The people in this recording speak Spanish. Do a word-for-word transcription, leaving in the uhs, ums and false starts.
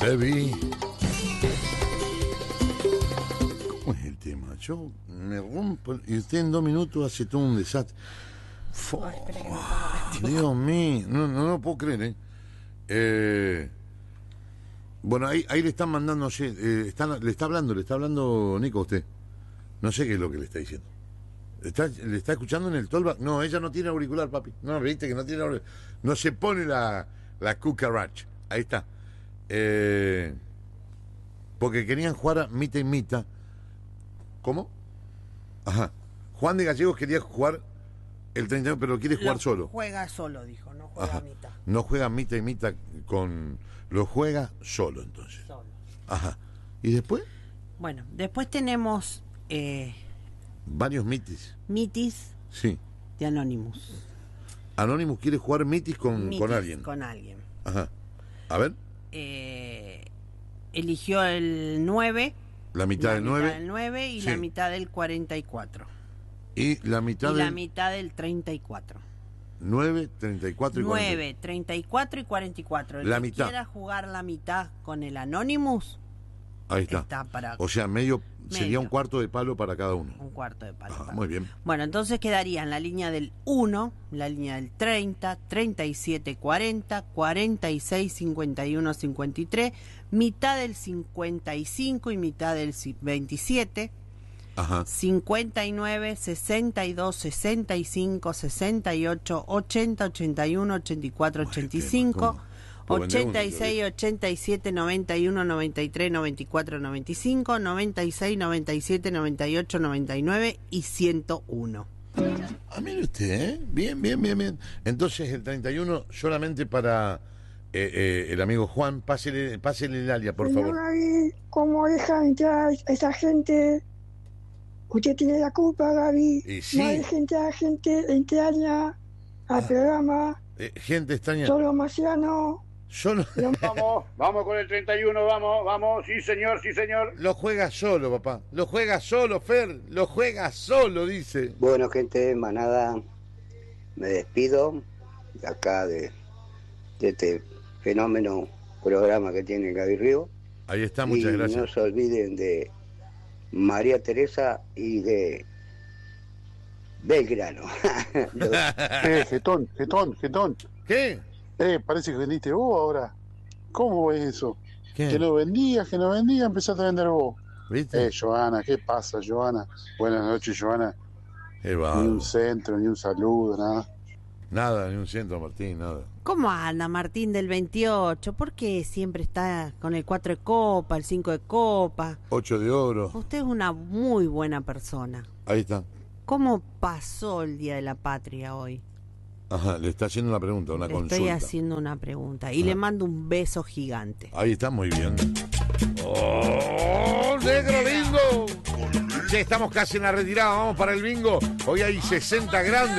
Baby. ¿Cómo es el tema? Yo me rompo y usted en dos minutos hace todo un desastre. Fo, Ay, espera que me ponga el Dios mío, no, no, no lo puedo creer, ¿eh? eh bueno, ahí, ahí le están mandando, oye, eh, está, le está hablando, le está hablando Nico a usted. No sé qué es lo que le está diciendo. ¿Está, ¿Le está escuchando en el tollback? No, ella no tiene auricular, papi. No, viste que no tiene auricular. No se pone la, la cucaracha. Ahí está. Eh, porque querían jugar a mitad y mitad. ¿Cómo? Ajá. Juan de Gallegos quería jugar el treinta y uno, pero quiere jugar lo solo. Juega solo, dijo, no juega Ajá. a mitad. No juega mitad y mitad con... Lo juega solo, entonces. Solo. Ajá. ¿Y después? Bueno, después tenemos eh, Varios mitis. mitis Sí. de Anonymous. Anonymous quiere jugar mitis con, Mitis con alguien. Con alguien. Ajá. A ver. Eh, eligió el nueve. La mitad la del mitad nueve. del nueve y Sí. la mitad del cuarenta y cuatro. Y la mitad Y del la mitad del treinta y cuatro. nueve, treinta y cuatro y cuarenta. nueve, treinta y cuatro y cuarenta y cuatro. El La que mitad. quiera jugar la mitad con el Anonymous, Ahí está. está para O sea, medio, sería Medio. un cuarto de palo para cada uno. un cuarto de palo. Ajá, para- muy bien. Bueno, entonces quedaría en la línea del uno, la línea del treinta, treinta y siete, cuarenta, cuarenta y seis, cincuenta y uno, cincuenta y tres, mitad del cincuenta y cinco y mitad del ci- veintisiete, Ajá. cincuenta y nueve, sesenta y dos, sesenta y cinco, sesenta y ocho, ochenta, ochenta y uno, ochenta y cuatro, ochenta y cinco, ¿Cómo? ochenta y seis, ochenta y siete, noventa y uno, noventa y tres, noventa y cuatro, noventa y cinco, noventa y seis, noventa y siete, noventa y ocho, noventa y nueve y ciento uno. Ah, mire usted, ¿eh? Bien, bien, bien, bien. Entonces el treinta y uno solamente para eh, eh, el amigo Juan. Pásele, pásele el alia, por Señor favor. Gaby, ¿cómo deja entrar a esa gente? Usted tiene la culpa, Gaby. Y sí. No deje entrar a gente extraña al Ah. programa. Eh, gente extraña. Solo marciano. Solo Vamos, vamos con el treinta y uno, vamos, vamos, sí señor, sí señor. lo juega solo, papá. Lo juega solo, Fer. Lo juega solo, dice. Bueno, gente, manada, me despido de acá de, de este fenómeno programa que tiene Gaby Río. Ahí está, muchas y gracias. no se olviden de María Teresa y de Belgrano. Los- Eh, jetón, jetón, jetón. ¿Qué? Eh, parece que vendiste vos ahora. ¿Cómo es eso? ¿Qué? Que no vendías, que no vendías, empezaste a vender vos. ¿Viste? Eh, Joana, ¿qué pasa, Joana? Buenas noches, Joana. Qué Ni bárbaro. un centro, ni un saludo, nada. Nada, ni un ciento, Martín, nada. ¿Cómo anda Martín del veintiocho? ¿Por qué siempre está con el cuatro de copa, el cinco de copa? Ocho de oro. Usted es una muy buena persona. Ahí está. ¿Cómo pasó el Día de la Patria hoy? Ajá, le está haciendo una pregunta, una Le consulta. estoy haciendo una pregunta y Ah. le mando un beso gigante. Ahí está, muy bien. ¡Oh, negro bingo! Ya estamos casi en la retirada, vamos para el bingo. Hoy hay sesenta grandes.